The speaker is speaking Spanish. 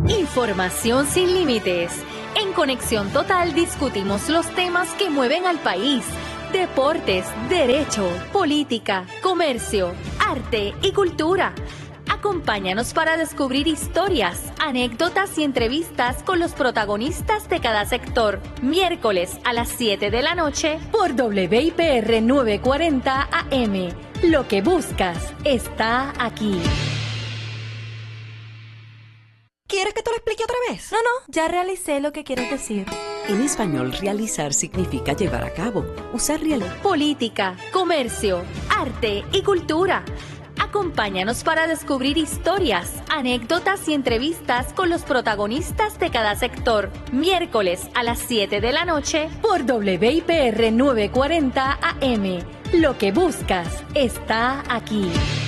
Información sin límites. En Conexión Total discutimos los temas que mueven al país. Deportes, derecho, política, comercio, arte y cultura. Acompáñanos para descubrir historias, anécdotas y entrevistas con los protagonistas de cada sector. Miércoles a las 7 de la noche por WIPR 940 AM. Lo que buscas está aquí. ¿Quieres que te lo explique otra vez? No, ya realicé lo que quieres decir. En español, realizar significa llevar a cabo, usar política, comercio, arte y cultura. Acompáñanos para descubrir historias, anécdotas y entrevistas con los protagonistas de cada sector. Miércoles a las 7 de la noche por WIPR 940 AM. Lo que buscas está aquí.